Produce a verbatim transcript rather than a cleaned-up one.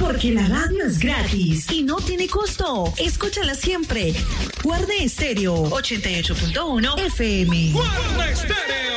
Porque la radio es gratis y no tiene costo. Escúchala siempre. Guarde Estéreo ochenta y ocho punto uno F M. Guarda Estéreo.